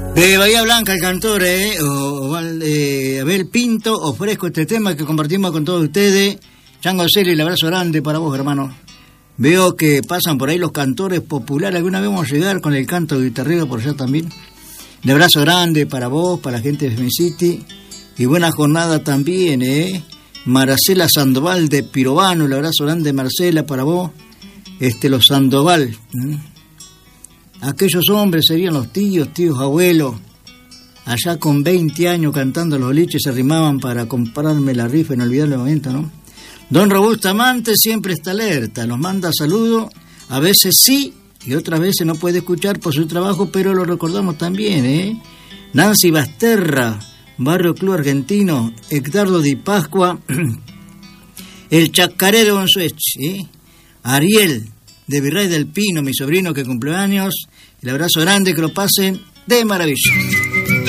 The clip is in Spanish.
De Bahía Blanca, el cantor, Abel Pinto, ofrezco este tema que compartimos con todos ustedes. Chango Celi, el abrazo grande para vos, hermano. Veo que pasan por ahí los cantores populares. Alguna vez vamos a llegar con el canto guitarrero por allá también. Un abrazo grande para vos, para la gente de Femi City. Y buena jornada también, Marcela Sandoval de Pirovano, el abrazo grande, Marcela, para vos. Los Sandoval. Aquellos hombres serían los tíos, abuelos. Allá con 20 años cantando los liches se arrimaban para comprarme la rifa en olvidar el momento, ¿no? Don Robusto Amante siempre está alerta, nos manda saludos, a veces sí y otras veces no puede escuchar por su trabajo, pero lo recordamos también, Nancy Basterra, Barrio Club Argentino, Hectardo Di Pascua, el Chacarero Bonsuech, Ariel de Virrey del Pino, mi sobrino que cumple años, el abrazo grande, que lo pasen de maravilla.